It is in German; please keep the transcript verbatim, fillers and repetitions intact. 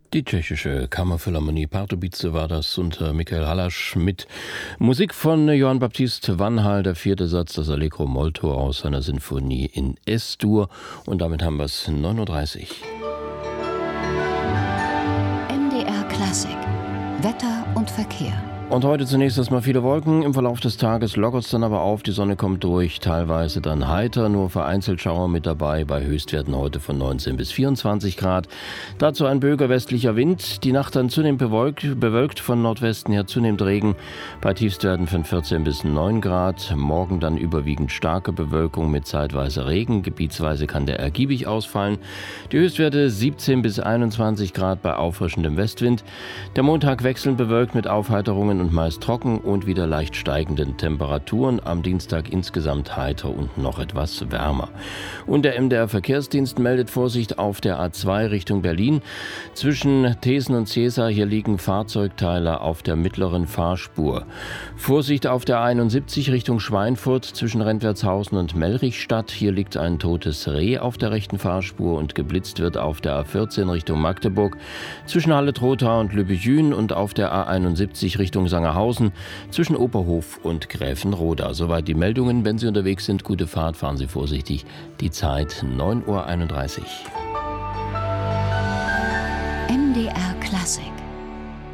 Die tschechische Kammerphilharmonie Pardubice war das unter Michael Hallasch mit Musik von Johann Baptist Vanhal, der vierte Satz, das Allegro molto aus seiner Sinfonie in S-Dur. Und damit haben wir es neun Uhr dreißig. M D R Klassik, Wetter und Verkehr. Und heute zunächst erstmal viele Wolken. Im Verlauf des Tages lockert es dann aber auf, die Sonne kommt durch, teilweise dann heiter, nur vereinzelt Schauer mit dabei, bei Höchstwerten heute von neunzehn bis vierundzwanzig Grad. Dazu ein böiger westlicher Wind, die Nacht dann zunehmend bewölkt, bewölkt von Nordwesten her zunehmend Regen, bei Tiefstwerten von vierzehn bis neun Grad. Morgen dann überwiegend starke Bewölkung mit zeitweise Regen, gebietsweise kann der ergiebig ausfallen. Die Höchstwerte siebzehn bis einundzwanzig Grad bei auffrischendem Westwind. Der Montag wechselnd bewölkt mit Aufheiterungen und meist trocken und wieder leicht steigenden Temperaturen. Am Dienstag insgesamt heiter und noch etwas wärmer. Und der M D R Verkehrsdienst meldet Vorsicht auf der A zwei Richtung Berlin. Zwischen Thesen und Cesar, hier liegen Fahrzeugteile auf der mittleren Fahrspur. Vorsicht auf der einundsiebzig Richtung Schweinfurt zwischen Rentwertshausen und Mellrichstadt. Hier liegt ein totes Reh auf der rechten Fahrspur und geblitzt wird auf der A vierzehn Richtung Magdeburg zwischen Halle-Trotha und Lübbechin und auf der A einundsiebzig Richtung Sangerhausen zwischen Oberhof und Gräfenroda. Soweit die Meldungen. Wenn Sie unterwegs sind, gute Fahrt, fahren Sie vorsichtig. Die Zeit neun Uhr einunddreißig. M D R Klassik.